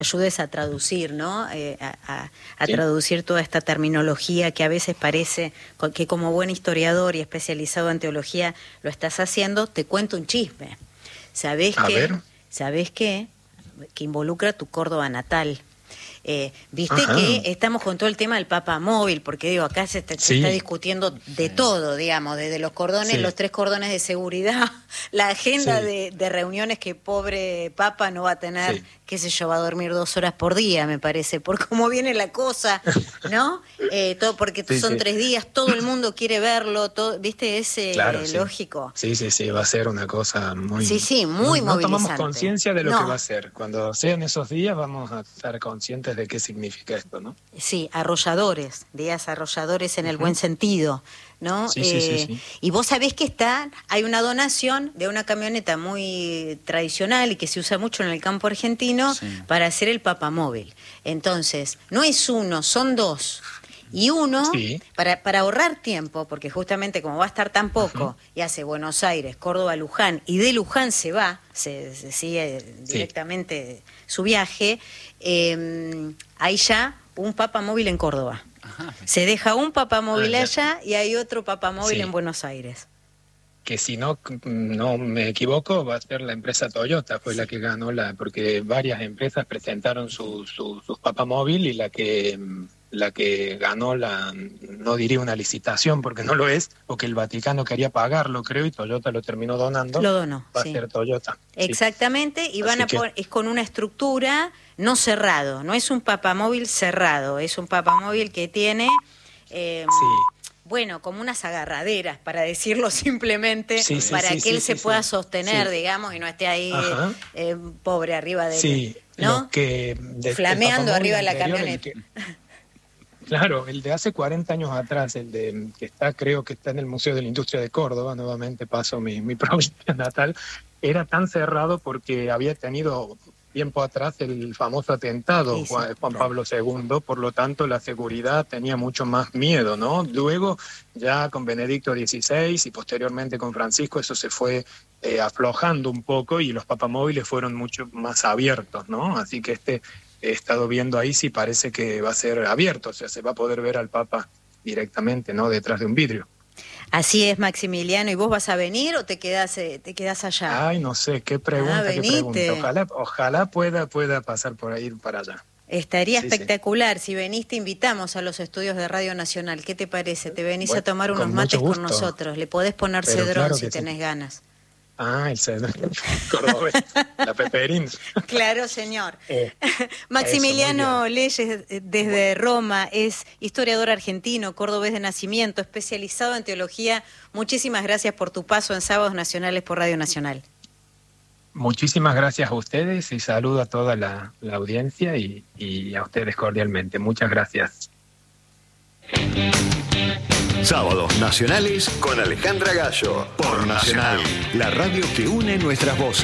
ayudes a traducir, ¿no? A traducir toda esta terminología que a veces parece que como buen historiador y especializado en teología lo estás haciendo. Te cuento un chisme. ¿Sabés qué? Que involucra tu Córdoba natal. Viste que estamos con todo el tema del papamóvil, porque digo, acá se está discutiendo de todo, digamos, desde los cordones, los 3 cordones de seguridad, la agenda de reuniones que pobre papa no va a tener, qué sé yo, va a dormir 2 horas por día, me parece, por cómo viene la cosa, ¿no? Todo porque son 3 días, todo el mundo quiere verlo, todo, ¿viste? Es lógico. Sí, va a ser una cosa muy... muy movilizante. No tomamos conciencia de lo que va a ser. Cuando sean esos días vamos a estar conscientes de qué significa esto, ¿no? Sí, arrolladores, días arrolladores en el buen sentido, ¿no? Sí. Y vos sabés que hay una donación de una camioneta muy tradicional y que se usa mucho en el campo argentino para hacer el papamóvil. Entonces, no es uno, son 2. Y uno, para ahorrar tiempo, porque justamente como va a estar tan poco, y hace Buenos Aires, Córdoba, Luján, y de Luján se va, se sigue directamente su viaje, hay ya un papamóvil en Córdoba. Se deja un papamóvil allá y hay otro papamóvil en Buenos Aires. Que si no me equivoco, va a ser la empresa Toyota, fue la que ganó porque varias empresas presentaron sus papamóvil y la que ganó no diría una licitación porque no lo es, porque el Vaticano quería pagarlo, creo, y Toyota lo terminó donando. Lo donó, va a ser Toyota. Exactamente, y es con una estructura no cerrado, no es un papamóvil cerrado, es un papamóvil que tiene... Bueno, como unas agarraderas, para decirlo simplemente, para que él se pueda sostener, digamos, y no esté ahí pobre arriba de ¿no? Flameando arriba de la camioneta. Claro, el de hace 40 años atrás, creo que está en el Museo de la Industria de Córdoba, nuevamente paso mi provincia natal, era tan cerrado porque había tenido tiempo atrás el famoso atentado Juan Pablo II, por lo tanto la seguridad tenía mucho más miedo, ¿no? Luego ya con Benedicto XVI y posteriormente con Francisco eso se fue aflojando un poco y los papamóviles fueron mucho más abiertos, ¿no? Así que he estado viendo ahí si parece que va a ser abierto, o sea, se va a poder ver al Papa directamente, ¿no? Detrás de un vidrio. Así es, Maximiliano. ¿Y vos vas a venir o te quedás allá? Ay, no sé, qué pregunta. Ojalá pueda pasar por ahí para allá. Estaría espectacular. Si venís, te invitamos a los estudios de Radio Nacional. ¿Qué te parece? Te venís a tomar unos mates con nosotros. Le podés poner cedrón si tenés ganas. El cedrón cordobés, la peperín. Claro, señor. Maximiliano Leyes, desde Roma, es historiador argentino, cordobés de nacimiento, especializado en teología. Muchísimas gracias por tu paso en Sábados Nacionales por Radio Nacional. Muchísimas gracias a ustedes y saludo a toda la audiencia y a ustedes cordialmente. Muchas gracias. Sábados Nacionales con Alejandra Gallo por Nacional, la radio que une nuestras voces.